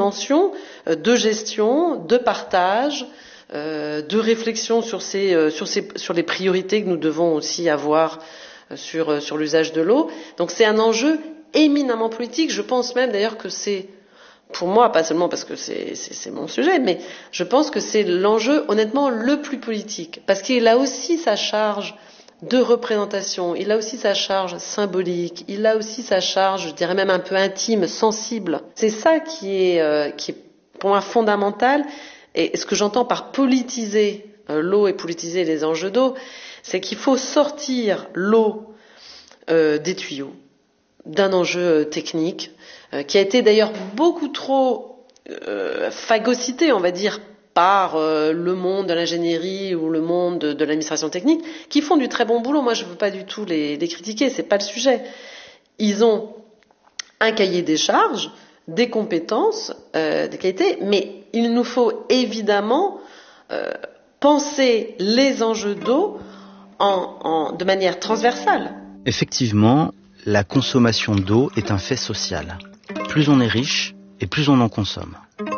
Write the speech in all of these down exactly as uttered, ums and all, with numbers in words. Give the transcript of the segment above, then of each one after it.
dimension euh, de gestion, de partage, euh, de réflexion sur, ces, euh, sur, ces, sur les priorités que nous devons aussi avoir euh, sur, euh, sur l'usage de l'eau. Donc c'est un enjeu éminemment politique. Je pense même d'ailleurs que c'est, pour moi, pas seulement parce que c'est, c'est, c'est mon sujet, mais je pense que c'est l'enjeu honnêtement le plus politique. Parce qu'il a aussi sa charge de représentation, il a aussi sa charge symbolique, il a aussi sa charge, je dirais même un peu intime, sensible. C'est ça qui est, euh, qui est pour moi fondamental. Et ce que j'entends par politiser euh, l'eau et politiser les enjeux d'eau, c'est qu'il faut sortir l'eau euh, des tuyaux, d'un enjeu technique, euh, qui a été d'ailleurs beaucoup trop euh, phagocyté, on va dire, par euh, le monde de l'ingénierie ou le monde de, de l'administration technique, qui font du très bon boulot. Moi, je ne veux pas du tout les, les critiquer, c'est pas le sujet. Ils ont un cahier des charges, des compétences, euh, des qualités, mais il nous faut évidemment euh, penser les enjeux d'eau en, en, de manière transversale. Effectivement, la consommation d'eau est un fait social. Plus on est riche et plus on en consomme.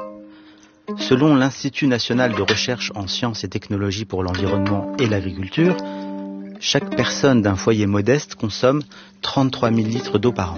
Selon l'Institut national de recherche en sciences et technologies pour l'environnement et l'agriculture, chaque personne d'un foyer modeste consomme trente-trois mille litres d'eau par an.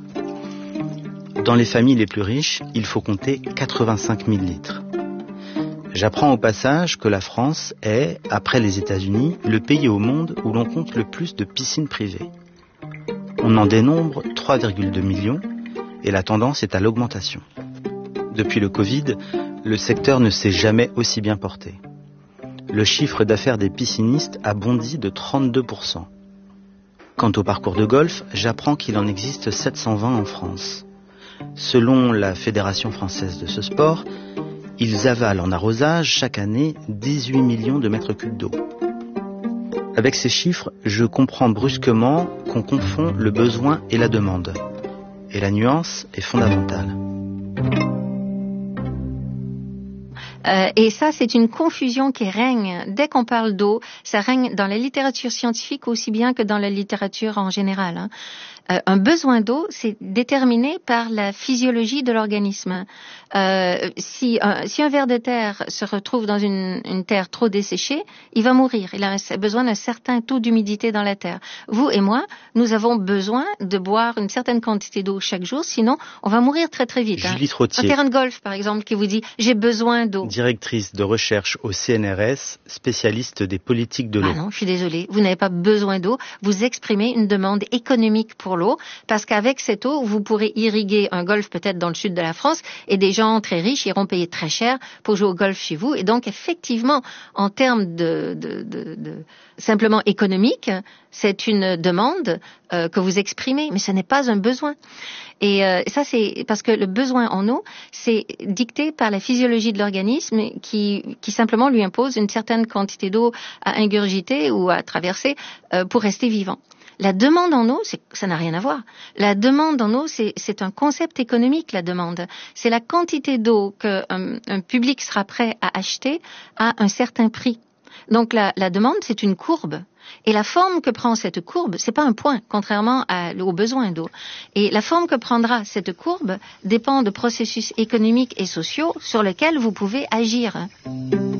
Dans les familles les plus riches, il faut compter quatre-vingt-cinq mille litres. J'apprends au passage que la France est, après les États-Unis, le pays au monde où l'on compte le plus de piscines privées. On en dénombre trois virgule deux millions et la tendance est à l'augmentation. Depuis le Covid, le secteur ne s'est jamais aussi bien porté. Le chiffre d'affaires des piscinistes a bondi de trente-deux pour cent. Quant au parcours de golf, j'apprends qu'il en existe sept cent vingt en France. Selon la Fédération française de ce sport, ils avalent en arrosage chaque année dix-huit millions de mètres cubes d'eau. Avec ces chiffres, je comprends brusquement qu'on confond le besoin et la demande. Et la nuance est fondamentale. Euh, et ça, c'est une confusion qui règne. Dès qu'on parle d'eau, ça règne dans la littérature scientifique aussi bien que dans la littérature en général. Hein. Euh, un besoin d'eau, c'est déterminé par la physiologie de l'organisme. Euh, si, un, si un ver de terre se retrouve dans une, une terre trop desséchée, il va mourir. Il a un, besoin d'un certain taux d'humidité dans la terre. Vous et moi, nous avons besoin de boire une certaine quantité d'eau chaque jour, sinon on va mourir très très vite. Julie hein. Trottier. Un terrain de golf, par exemple, qui vous dit « j'ai besoin d'eau ». Directrice de recherche au C N R S, spécialiste des politiques de l'eau. Ah non, je suis désolée, vous n'avez pas besoin d'eau, vous exprimez une demande économique pour l'eau, parce qu'avec cette eau, vous pourrez irriguer un golf peut-être dans le sud de la France, et des gens très riches iront payer très cher pour jouer au golf chez vous, et donc effectivement, en termes de, de, de, de simplement économique, c'est une demande euh, que vous exprimez, mais ce n'est pas un besoin. Et euh, ça, c'est parce que le besoin en eau, c'est dicté par la physiologie de l'organisme qui, qui simplement lui impose une certaine quantité d'eau à ingurgiter ou à traverser euh, pour rester vivant. La demande en eau, c'est, ça n'a rien à voir. La demande en eau, c'est, c'est un concept économique, la demande. C'est la quantité d'eau qu'un un public sera prêt à acheter à un certain prix. Donc la, la demande, c'est une courbe. Et la forme que prend cette courbe, c'est pas un point, contrairement à, aux besoins d'eau. Et la forme que prendra cette courbe dépend de processus économiques et sociaux sur lesquels vous pouvez agir.